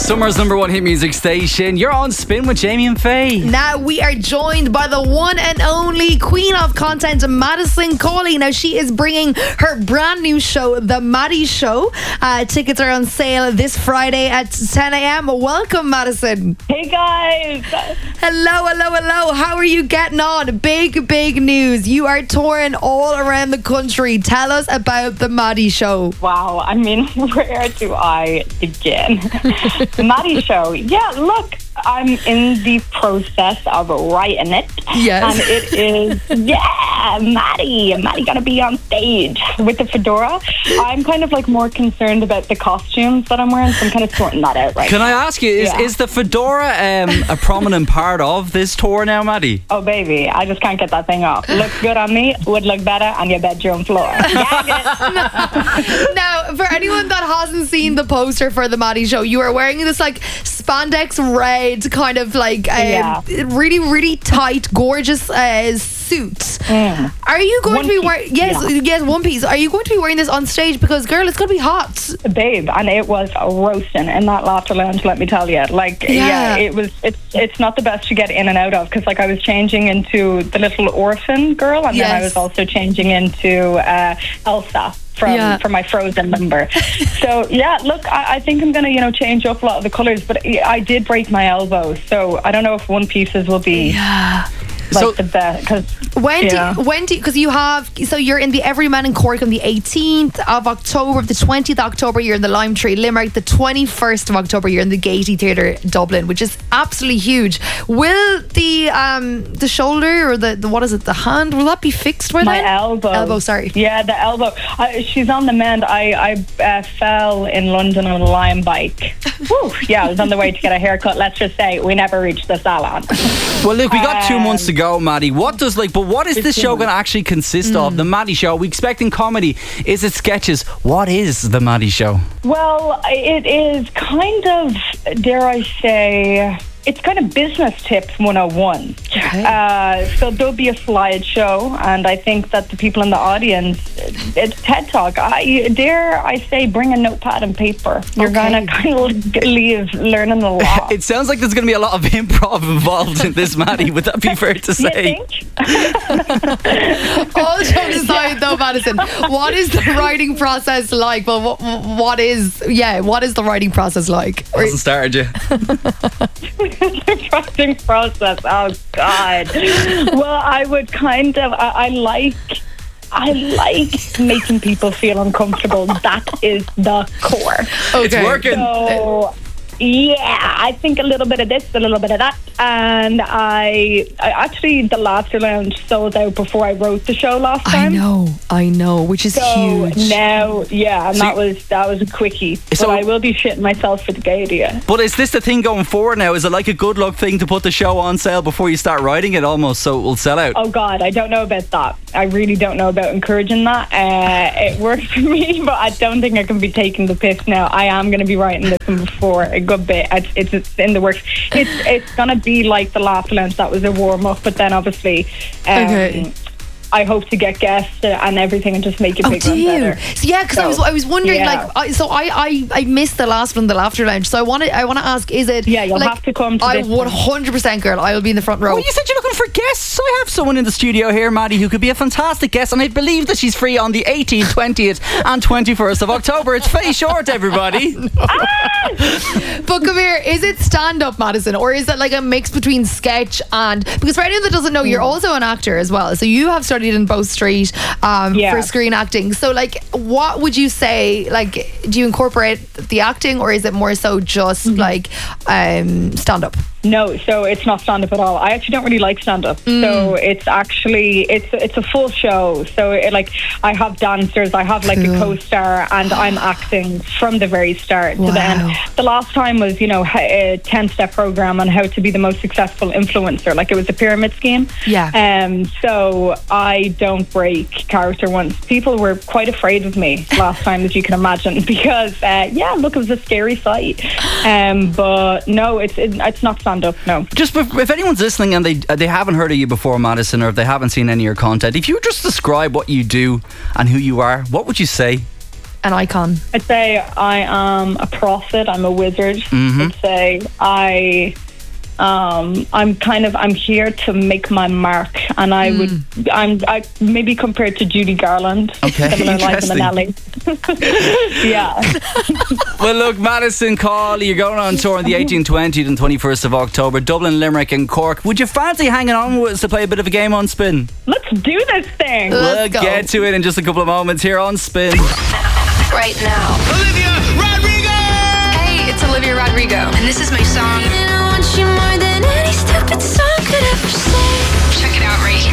Summer's number one hit music station. You're on Spin with Jamie and Faye. Now we are joined by the one and only queen of content, Madison Cawley. Now she is bringing her brand new show, The Maddie Show. Tickets are on sale this Friday at 10 a.m. Welcome, Madison. Hey guys. Hello. How are you getting on? Big news. You are touring all around the country. Tell us about The Maddie Show. Wow, I mean, where do I begin? The Maddie Show. Yeah, look, I'm in the process of writing it. Yes. And it is, Maddie gonna be on stage with the fedora. I'm kind of like more concerned about the costumes that I'm wearing, so I'm kind of sorting that out right Can now. I ask you, is the fedora a prominent part of this tour now, Maddie? Oh, baby, I just can't get that thing off. Looks good on me, would look better on your bedroom floor. Now, for anyone that hasn't seen the poster for The Maddie Show, you are wearing this like spandex red kind of like really tight, gorgeous suit. Are you going to be wearing yes, one piece? Are you going to be wearing this on stage? Because girl, it's going to be hot, babe. And it was roasting in that laughter lounge, let me tell you. Like, it was. It's not the best to get in and out of, because like I was changing into the little orphan girl, and then I was also changing into Elsa from my Frozen number. So look, I think I'm going to change up a lot of the colours, but I did break my elbow, so I don't know if one pieces will be like the best. Cause, when do because you have, so you're in the Everyman in Cork on the 18th of October, the 20th of October you're in the Lime Tree Limerick, the 21st of October you're in the Gaiety Theatre Dublin, which is absolutely huge. Will the shoulder or the what is it, the hand, will that be fixed by my then? Elbow, sorry. Yeah, the elbow. She's on the mend. I fell in London on a Lime bike. Woo, I was on the way to get a haircut. Let's just say we never reached the salon. Well, look, we got 2 months to go, Maddie. What is this show going to actually consist of? The Maddie Show. Are we expecting comedy? Is it sketches? What is The Maddie Show? Well, it is kind of, dare I say, it's kind of business tips 101. Okay. So there'll be a slideshow, and I think that the people in the audience, it's TED Talk. Dare I say, bring a notepad and paper. You're going to kind of leave learning a lot. It sounds like there's going to be a lot of improv involved in this, Maddie. Would that be fair to say? You think? All jokes aside though, Madison, what is the writing process like? Well, what is the writing process like? Hasn't started yet. The writing process. Oh God. Well, I would kind of. I like making people feel uncomfortable. That is the core. Okay. It's working. So, I think a little bit of this, a little bit of that, and I actually, the Laughter Lounge sold out before I wrote the show last time. I know, which is huge. Now, and that was a quickie. So I will be shitting myself for the Gaiety. But is this the thing going forward now? Is it like a good luck thing to put the show on sale before you start writing it, almost, so it will sell out? Oh God, I don't know about that. I really don't know about encouraging that. It worked for me, but I don't think I can be taking the piss now. I am going to be writing this one before a good bit. It's in the works. It's going to be like the Laughter Lounge. That was a warm up, but then obviously I hope to get guests and everything and just make it bigger and better. So, because I was wondering, I missed the last one, the Laughter Lounge. So I want to ask, is it? Yeah, you'll have to come to this 100%, girl. I will be in the front row. Well, you said you're looking for guests. I have someone in the studio here, Maddie, who could be a fantastic guest, and I believe that she's free on the 18th, 20th, and 21st of October. It's Faye Short, everybody. But come here, is it stand-up, Madison, or is it like a mix between sketch and? Because for anyone that doesn't know, you're also an actor as well. So you have studied in Bow Street for screen acting. So like, what would you say, like, do you incorporate the acting, or is it more so just like stand-up? No, so it's not stand-up at all. I actually don't really like stand-up. So it's actually, it's a full show. So I have dancers, I have like a co-star, and I'm acting from the very start to the end. The last time was, a 10-step program on how to be the most successful influencer. Like, it was a pyramid scheme. So I don't break character once. People were quite afraid of me last time, as you can imagine, because, look, it was a scary sight. But no, it's not stand-up. No. Just if anyone's listening and they haven't heard of you before, Madison, or if they haven't seen any of your content, if you just describe what you do and who you are, what would you say? an icon? I'd say I am a prophet. I'm a wizard. I'd say I'm here to make my mark, and I maybe compared to Judy Garland. Okay, similar like Manelli. Yeah. Well, look, Madison Cawley, you're going on tour on the 18th, 20th and 21st of October, Dublin, Limerick and Cork. Would you fancy hanging on with us to play a bit of a game on Spin? Let's do this thing. We'll get to it in just a couple of moments here on Spin. Right now, Olivia Rodrigo! Hey, it's Olivia Rodrigo, and this is my song. And I want you more than any stupid song could ever say. Check it out right here.